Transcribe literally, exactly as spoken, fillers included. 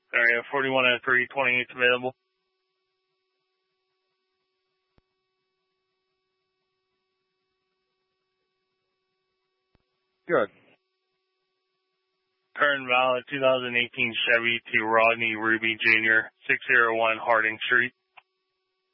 Area forty-one and three twenty-eight available. Good. Current valid two thousand eighteen Chevy to Rodney Ruby Junior six oh one Harding Street.